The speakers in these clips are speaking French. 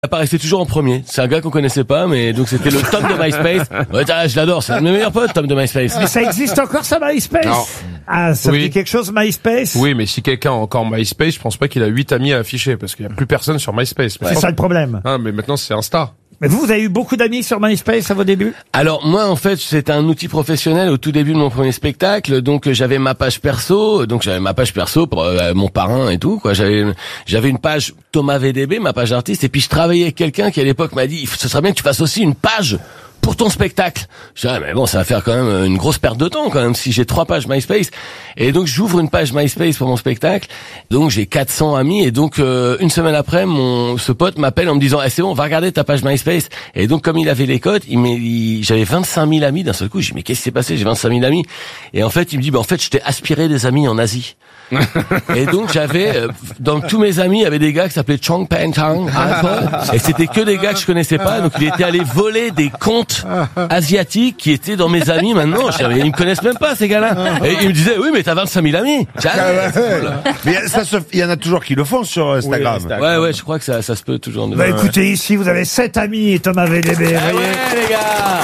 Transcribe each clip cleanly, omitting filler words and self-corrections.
Apparaissait toujours en premier. C'est un gars qu'on connaissait pas, mais donc c'était le Tom de MySpace. Ouais, je l'adore, c'est un de mes meilleurs potes, Tom de MySpace. Mais ça existe encore, ça, MySpace? Non. Ah, ça Oui. dit quelque chose, MySpace? Oui, mais si quelqu'un a encore MySpace, je pense pas qu'il a 8 amis à afficher, parce qu'il y a plus personne sur MySpace. C'est ça le problème. Ah, mais maintenant c'est Insta. Mais vous avez eu beaucoup d'amis sur MySpace à vos débuts? Alors moi en fait c'était un outil professionnel au tout début de mon premier spectacle, donc j'avais ma page perso, pour mon parrain et tout quoi. J'avais une page Thomas VDB, ma page artiste, et puis je travaillais avec quelqu'un qui à l'époque m'a dit ce serait bien que tu fasses aussi une page pour ton spectacle. Je dis, mais bon, ça va faire quand même une grosse perte de temps quand même si j'ai 3 pages MySpace. Et donc j'ouvre une page MySpace pour mon spectacle. Donc j'ai 400 amis et donc une semaine après, ce pote m'appelle en me disant c'est bon, va regarder ta page MySpace. Et donc comme il avait les codes, j'avais 25 000 amis d'un seul coup. Je dis mais qu'est-ce qui s'est passé? J'ai 25 000 amis. Et en fait il me dit en fait je t'ai aspiré des amis en Asie. Et donc j'avais dans tous mes amis il y avait des gars qui s'appelaient Chong Peng Chang et c'était que des gars que je connaissais pas, donc il était allé voler des comptes asiatiques qui étaient dans mes amis. Maintenant ils me connaissent même pas ces gars-là, et ils me disaient oui mais t'as 25 000 amis. Mais il y en a toujours qui le font sur Instagram. Ouais je crois que ça se peut toujours. Bah écoutez, ici vous avez 7 amis, Thomas VDB. Ah ouais les gars.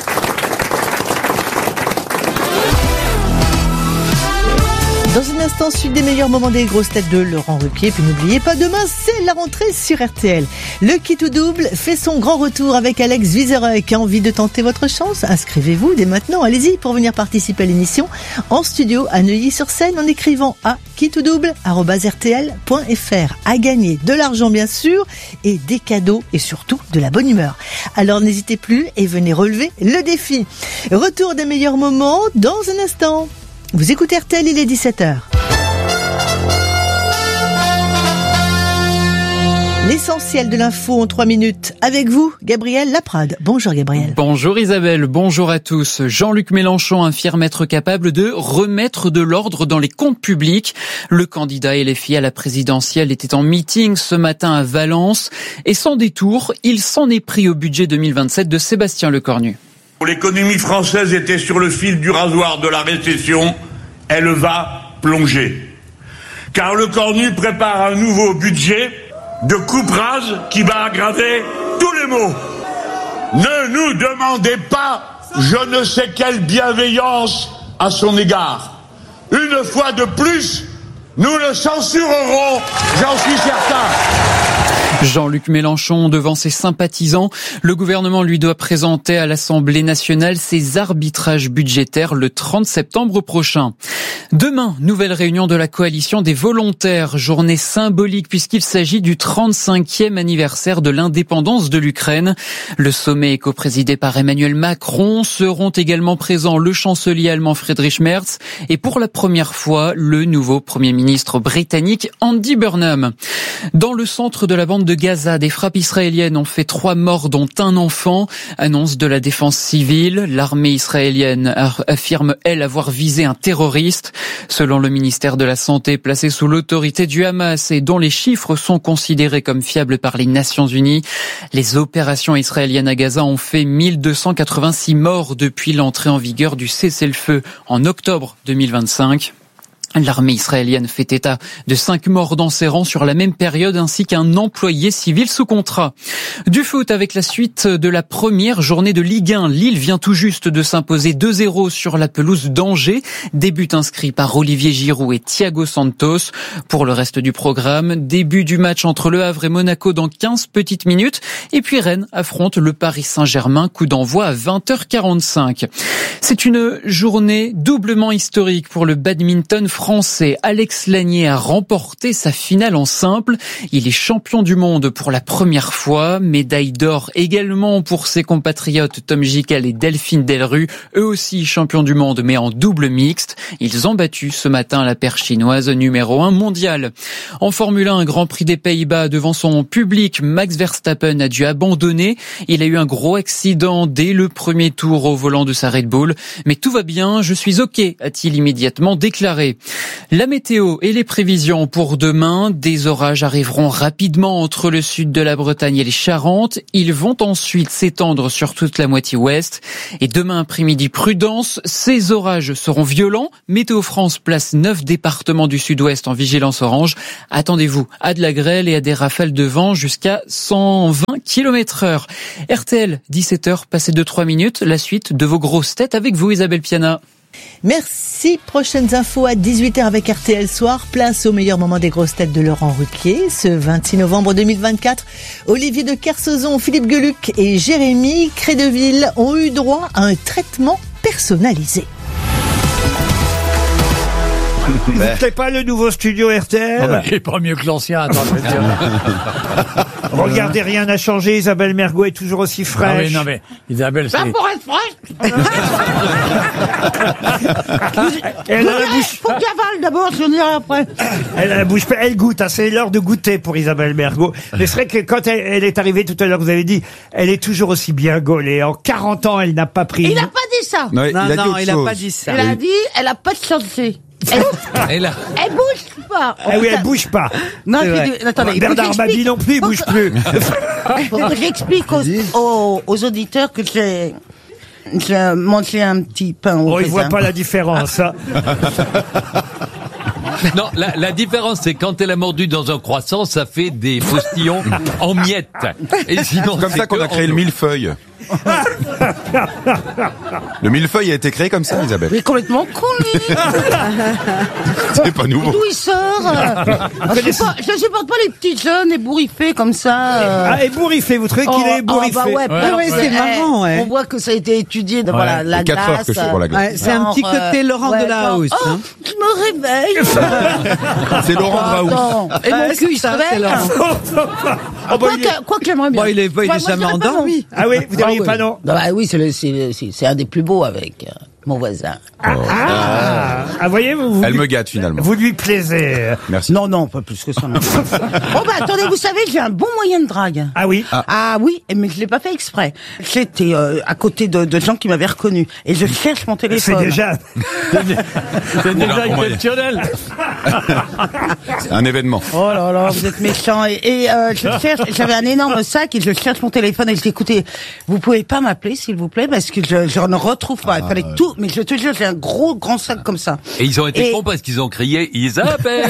Dans un instant, suite des meilleurs moments des grosses têtes de Laurent Ruquier. Puis n'oubliez pas, demain, c'est la rentrée sur RTL. Le Qui ou Double fait son grand retour avec Alex Vizorek. Qui a envie de tenter votre chance? Inscrivez-vous dès maintenant. Allez-y pour venir participer à l'émission en studio à Neuilly-sur-Seine en écrivant à quittouedouble@rtl.fr. À gagner de l'argent, bien sûr, et des cadeaux et surtout de la bonne humeur. Alors n'hésitez plus et venez relever le défi. Retour des meilleurs moments dans un instant. Vous écoutez RTL, il est 17h. L'essentiel de l'info en 3 minutes. Avec vous, Gabriel Laprade. Bonjour Gabriel. Bonjour Isabelle, bonjour à tous. Jean-Luc Mélenchon affirme être capable de remettre de l'ordre dans les comptes publics. Le candidat LFI à la présidentielle était en meeting ce matin à Valence. Et sans détour, il s'en est pris au budget 2027 de Sébastien Lecornu. L'économie française était sur le fil du rasoir de la récession, elle va plonger. Car Lecornu prépare un nouveau budget de coupe-rase qui va aggraver tous les maux. Ne nous demandez pas je ne sais quelle bienveillance à son égard. Une fois de plus, nous le censurerons, j'en suis certain. Jean-Luc Mélenchon devant ses sympathisants. Le gouvernement lui doit présenter à l'Assemblée nationale ses arbitrages budgétaires le 30 septembre prochain. Demain, nouvelle réunion de la coalition des volontaires, journée symbolique puisqu'il s'agit du 35e anniversaire de l'indépendance de l'Ukraine. Le sommet est coprésidé par Emmanuel Macron. Seront également présents le chancelier allemand Friedrich Merz et pour la première fois, le nouveau Premier ministre britannique Andy Burnham. Dans le centre de la bande de Gaza, des frappes israéliennes ont fait 3 morts dont un enfant. Annonce de la défense civile. L'armée israélienne affirme, elle, avoir visé un terroriste. Selon le ministère de la Santé, placé sous l'autorité du Hamas et dont les chiffres sont considérés comme fiables par les Nations Unies, les opérations israéliennes à Gaza ont fait 1286 morts depuis l'entrée en vigueur du cessez-le-feu en octobre 2025. L'armée israélienne fait état de 5 morts dans ses rangs sur la même période ainsi qu'un employé civil sous contrat. Du foot avec la suite de la première journée de Ligue 1. Lille vient tout juste de s'imposer 2-0 sur la pelouse d'Angers. Début inscrit par Olivier Giroud et Thiago Santos. Pour le reste du programme, début du match entre Le Havre et Monaco dans 15 petites minutes. Et puis Rennes affronte le Paris Saint-Germain, coup d'envoi à 20h45. C'est une journée doublement historique pour le badminton français. Alex Lanier a remporté sa finale en simple. Il est champion du monde pour la première fois. Médaille d'or également pour ses compatriotes Tom Gickel et Delphine Delrue, eux aussi champions du monde mais en double mixte. Ils ont battu ce matin la paire chinoise numéro 1 mondiale. En Formule 1, Grand Prix des Pays-Bas devant son public, Max Verstappen a dû abandonner. Il a eu un gros accident dès le premier tour au volant de sa Red Bull. Mais tout va bien, je suis OK, a-t-il immédiatement déclaré. La météo et les prévisions pour demain. Des orages arriveront rapidement entre le sud de la Bretagne et les Charentes. Ils vont ensuite s'étendre sur toute la moitié ouest. Et demain après-midi, prudence. Ces orages seront violents. Météo France place 9 départements du sud-ouest en vigilance orange. Attendez-vous à de la grêle et à des rafales de vent jusqu'à 120 km/h. RTL, 17h, passé de 3 minutes. La suite de vos grosses têtes avec vous, Isabelle Piana. Merci. Prochaines infos à 18h avec RTL Soir. Place au meilleur moment des grosses têtes de Laurent Ruquier. Ce 26 novembre 2024, Olivier de Kersauzon, Philippe Gueluc et Jérémy Crédeville ont eu droit à un traitement personnalisé. Vous ne plaît pas le nouveau studio RTL? Il est pas mieux que l'ancien, attends, je vais te dire. Regardez, rien n'a changé. Isabelle Mergo est toujours aussi fraîche. Non mais Isabelle, c'est... pour être fraîche. Elle a la bouche. Faut que j'avale d'abord, je dirai après. Elle a la bouche. Elle goûte. Hein, c'est l'heure de goûter pour Isabelle Mergo. Mais c'est vrai que quand elle est arrivée tout à l'heure, vous avez dit, elle est toujours aussi bien gaulée. En 40 ans, elle n'a pas pris. Il n'a pas dit ça. Non, il a pas dit ça. Il a dit, elle a pas de santé. Elle bouge pas. Ah oui, elle bouge pas. Non, attendez. Bernard Mabie non plus, il bouge plus. Faut que j'explique aux auditeurs que j'ai mangé un petit pain au Oh, il raisin. voit pas la différence. Hein. Non, la différence, c'est quand elle a mordu dans un croissant, ça fait des postillons en miettes. Et sinon, C'est comme ça qu'on a créé le millefeuille. Le millefeuille a été créé comme ça, Isabelle. Mais complètement con, lui. C'est pas nouveau. D'où il sort Je supporte pas les petits jeunes ébouriffés comme ça. Ah, ébouriffé, vous trouvez qu'il est ébouriffé? Bah ouais, c'est marrant, ouais. On voit que ça a été étudié. Voilà, la 4 heures glace. que je suis pour la glace. C'est un petit côté Laurent ouais, de la Hausse. Oh, je me réveille. C'est Laurent Draoux. Et mon cul, il se réveille. Quoi que j'aimerais bien. il est jamais endormi. Ah oui, vous diriez pas non? Bah oui, c'est un des plus beaux avec mon voisin. Ah, voyez, vous Elle me gâte finalement. vous lui plaisez. Merci. Non, pas plus que ça. Non. Oh bah attendez, vous savez, j'ai un bon moyen de drague. Ah oui. Ah oui, mais je l'ai pas fait exprès. J'étais à côté de gens qui m'avaient reconnu et je cherche mon téléphone. C'est déjà. C'est déjà exceptionnel. C'est un événement. Oh là là, vous êtes méchants. Et je cherche, j'avais un énorme sac et je cherche mon téléphone et je dis écoutez, vous pouvez pas m'appeler s'il vous plaît parce que je ne retrouve pas. Il fallait tout, mais je te jure, j'ai un grand sac comme ça. Et ils ont été cons parce qu'ils ont crié Isabelle.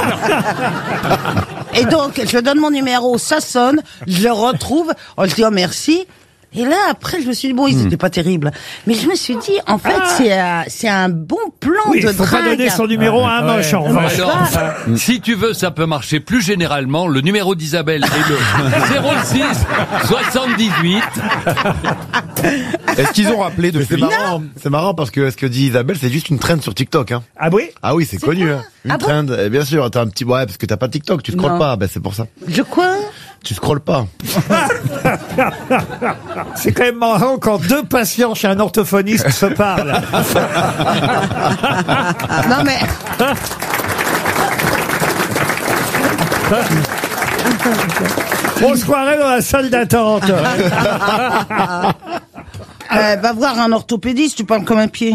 Et donc, je donne mon numéro, ça sonne, je le retrouve, on se dit oh merci. Et là, après, je me suis dit, bon, ils étaient pas terribles. Mais je me suis dit, en fait, c'est un bon plan Oui, de il faut pas drague. donner son numéro à un moche, en revanche. Alors, si tu veux, ça peut marcher plus généralement. Le numéro d'Isabelle est le 06 78. Est-ce qu'ils ont rappelé depuis? C'est marrant parce que ce que dit Isabelle, c'est juste une trend sur TikTok. Hein. Ah oui? Ah oui, c'est connu. Hein. Une trend, bien sûr. T'as un petit parce que t'as pas TikTok, tu scrolles pas. Ben c'est pour ça. Je quoi? Tu scrolles pas. C'est quand même marrant quand deux patients chez un orthophoniste se parlent. Non mais. On se croirait dans la salle d'attente. Va voir un orthopédiste, tu parles comme un pied.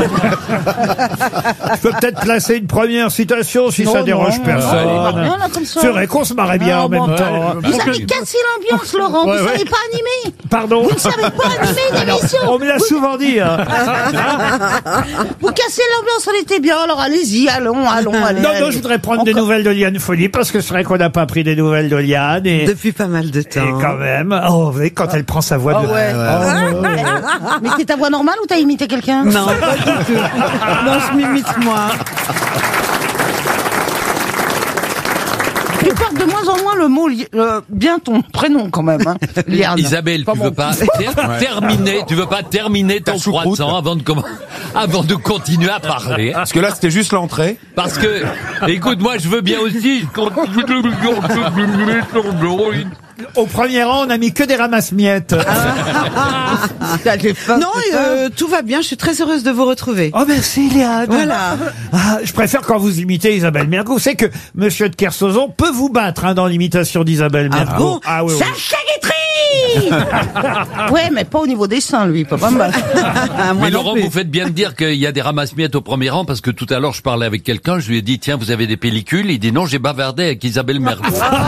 Je peux peut-être placer une première citation si ça dérange personne. Non, là, comme ça. C'est vrai qu'on se marrait bien en même temps. Vous avez cassé l'ambiance, Laurent. Vous savez pas animer. Pardon. Vous ne savez pas animer une émission. On me l'a souvent dit. Hein. Vous cassez l'ambiance, on était bien. Alors allez-y, allons, allez. Non, je voudrais prendre des nouvelles de Liane Folly parce que c'est vrai qu'on n'a pas pris des nouvelles de Liane. Depuis pas mal de temps. Et quand même, vous voyez, quand elle prend sa voix de... Mais c'est ta voix normale ou t'as imité quelqu'un? Non, pas du tout. Non, je m'imite moi. Tu portes de moins en moins le mot bien ton prénom quand même. Hein. Liane. Isabelle, tu veux pas terminer ton croissant avant de continuer à parler. Parce que là, c'était juste l'entrée. Parce que, écoute, moi, je veux bien aussi. Au premier rang, on a mis que des ramasse-miettes. Non, tout va bien. Je suis très heureuse de vous retrouver. Oh, merci, Liane. Voilà. Je préfère quand vous imitez Isabelle Mergo. Vous savez que Monsieur de Kersauzon peut vous battre dans l'imitation d'Isabelle Mergo. Bon Ah oui, oui. Sacha Guitry. Ouais, mais pas au niveau des seins, lui, il peut pas me battre. Mais Laurent, vous faites bien de dire qu'il y a des ramasse-miettes au premier rang, parce que tout à l'heure, je parlais avec quelqu'un, je lui ai dit, tiens, vous avez des pellicules? Il dit, non, j'ai bavardé avec Isabelle Mergo.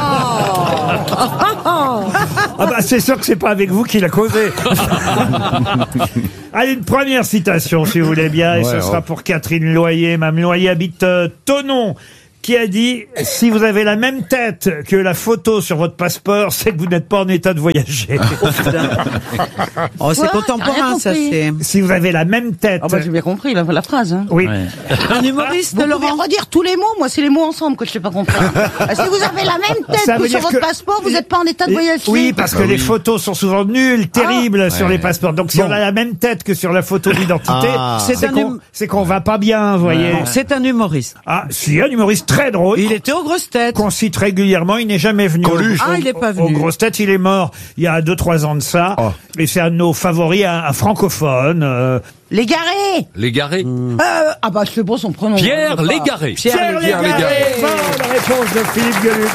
Ah bah c'est sûr que c'est pas avec vous qu'il a causé. Allez, une première citation, si vous voulez bien, et ce sera pour Catherine Loyer. Mme Loyer habite Thonon, qui a dit « Si vous avez la même tête que la photo sur votre passeport, c'est que vous n'êtes pas en état de voyager. » Oh, c'est contemporain, ça, c'est... Si vous avez la même tête... Ah bah j'ai bien compris la phrase. Hein. Oui. Ouais. Un humoriste, vous Laurent. pouvez redire tous les mots, moi c'est les mots ensemble que je sais pas comprendre. Si vous avez la même tête Ça veut que sur dire votre que- passeport, vous n'êtes pas en état de voyager. Oui, parce que les photos sont souvent nulles, terribles sur les passeports. Donc si on a la même tête que sur la photo d'identité, c'est qu'on va pas bien, vous voyez. Non, c'est un humoriste. Ah, si, un humoriste très drôle. Il était aux grosses têtes. Qu'on cite régulièrement, il n'est jamais venu. Ah, il est pas venu. Aux grosses têtes, il est mort il y a 2-3 ans de ça. Et c'est un de nos favoris, un francophone. Légaré. Légaré. Ah bah c'est bon son prénom. Pierre Légaré. Pierre Légaré. Bonne réponse de Philippe Gueluc.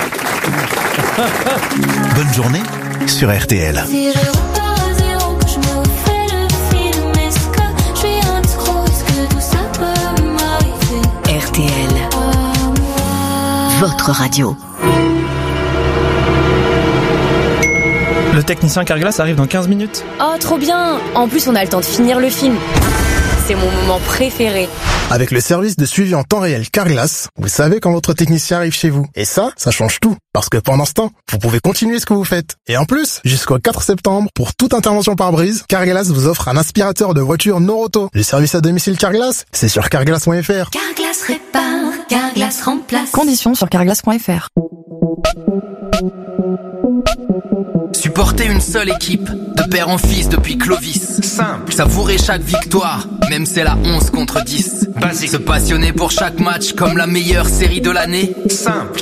Bonne journée sur RTL. Si je repars à zéro, que je me refais le film, est-ce que je suis un escroc, est-ce que tout ça peut m'arriver? RTL, votre radio. Le technicien Carglass arrive dans 15 minutes. Oh, trop bien! En plus, on a le temps de finir le film. C'est mon moment préféré. Avec le service de suivi en temps réel Carglass, vous savez quand votre technicien arrive chez vous. Et ça change tout. Parce que pendant ce temps, vous pouvez continuer ce que vous faites. Et en plus, jusqu'au 4 septembre, pour toute intervention par brise, Carglass vous offre un aspirateur de voiture Noroto. Le service à domicile Carglass, c'est sur carglass.fr. Carglass répare, Carglass remplace. Conditions sur carglass.fr. Supporter une seule équipe, de père en fils depuis Clovis. Simple. Savourer chaque victoire, même c'est la 11 contre 10. Basique. Se passionner pour chaque match comme la meilleure série de l'année. Simple.